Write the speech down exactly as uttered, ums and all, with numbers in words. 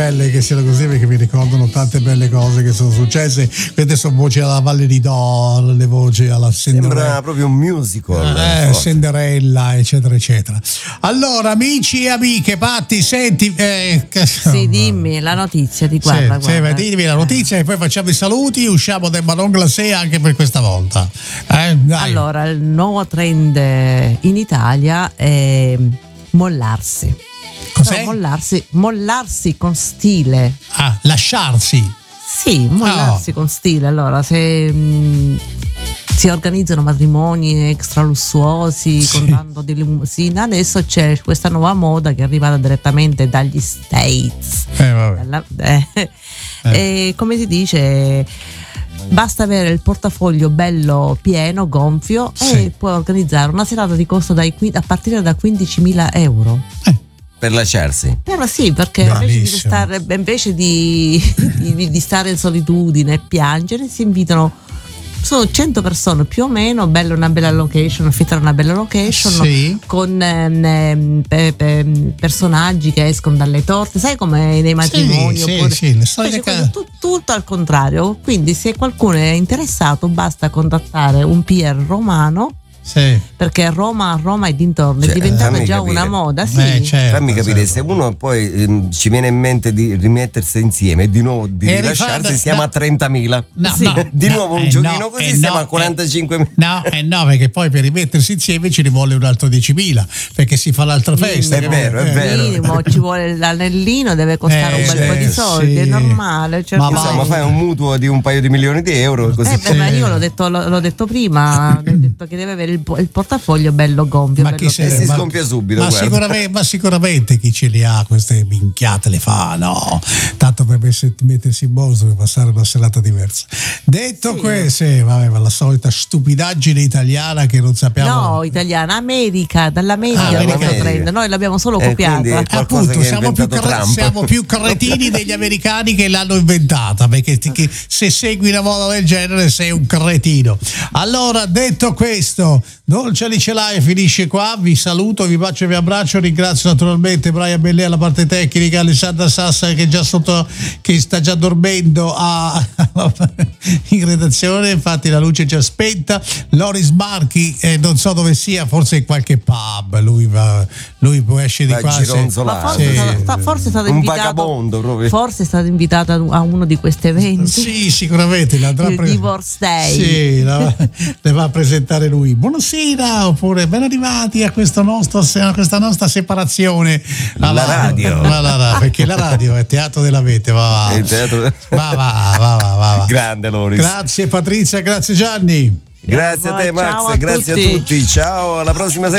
belle che siano così, perché mi ricordano tante belle cose che sono successe. Queste sono voci alla Valle di Do, le voci alla Cinderella. Sembra proprio un musical. Eh, Cinderella, eccetera, eccetera. Allora, amici e amiche, Patti, senti. Eh, che... Sì, dimmi la notizia di guarda. Sì, guarda. sì, dimmi la notizia e poi facciamo i saluti. Usciamo dal ballon glacé anche per questa volta. Eh, dai. Allora, il nuovo trend in Italia è mollarsi. Cos'è? Però mollarsi, mollarsi con stile. Ah, lasciarsi. Sì, mollarsi Oh. con stile. Allora, se mh, si organizzano matrimoni extra lussuosi Sì. con tanto di limousine, adesso c'è questa nuova moda che è arrivata direttamente dagli States. Eh, vabbè. Dalla- eh, E come si dice, basta avere il portafoglio bello pieno, gonfio, Sì. e puoi organizzare una serata di costo dai, qui- a partire da quindicimila euro. Eh. Per lasciarsi. Però sì, perché invece di, Bellissimo. stare, invece di, di, di stare in solitudine e piangere, si invitano, sono cento persone più o meno, bella una bella location, affittare una bella location, Sì. con ehm, ehm, pe- pe- personaggi che escono dalle torte, sai come nei matrimoni? Sì, oppure- sì, sì, le solite Invece ca- quello tu- tutto al contrario. Quindi se qualcuno è interessato basta contattare un P R romano, Sì. perché Roma a Roma e dintorni Cioè, è diventata fammi già capire. una moda, sì. Eh, certo, Fammi capire, certo. se uno poi ehm, ci viene in mente di rimettersi insieme e di nuovo di E rilasciarsi, rifare- siamo no. a trentamila. No, Sì. no, Di no, nuovo un eh, giochino no, così eh, siamo no, a quarantacinquemila. No, eh no, perché poi per rimettersi insieme ci vuole un altro diecimila, perché si fa l'altra festa. È vero, è Eh, vero. Minimo, ci vuole l'anellino, deve costare Eh, un bel po' sì, di soldi, sì. è normale. Cioè, Ma ormai- va. Insomma, fai un mutuo di un paio di milioni di euro così. Eh, beh, ma io l'ho detto, l'ho, l'ho detto prima, ho detto che deve avere il, po- il portafoglio bello gonfio. Ma bello chi se E si ma- scompia subito, ma guarda. sicuramente, ma sicuramente chi ce li ha queste minchiate le fa, no? Tanto per messe- mettersi in modo per passare una serata diversa. Detto Sì. questo, eh, vabbè, ma la solita stupidaggine italiana che non sappiamo. No, italiana, America, dall'America Ah, questo America. trend, noi l'abbiamo solo Eh, copiata. quindi- qualcosa Appunto, che ha siamo più, inventato cre- Trump. siamo più cretini degli americani che l'hanno inventata, perché ti- che se segui una moda del genere sei un cretino. Allora, detto questo, Dolce Alicelai finisce qua, vi saluto, vi bacio e vi abbraccio, ringrazio naturalmente Brian Bellè alla parte tecnica, Alessandra Sassa che è già sotto, che sta già dormendo a, in redazione, infatti la luce è già spenta, Loris Marchi, eh, non so dove sia, forse in qualche pub, lui va, lui può esce di Va qua. se- gironzolare. Ma forse, Sì. è stato, sta- forse è stato Un invitato, vagabondo proprio. forse è stato invitato a uno di questi eventi. Sì, sicuramente l'andrà a Il pre- Divorce Day. Sì, la- le va a presentare lui. Buonasera, oppure ben arrivati a questo nostro, a questa nostra separazione. La radio. Ma la ra- perché la radio è teatro della vete, va va. Il teatro- Va va, va va, va, va. Grande Loris. Grazie Patrizia, grazie Gianni. Grazie a te Ciao Max, a grazie tutti. a tutti. Ciao, alla prossima settimana.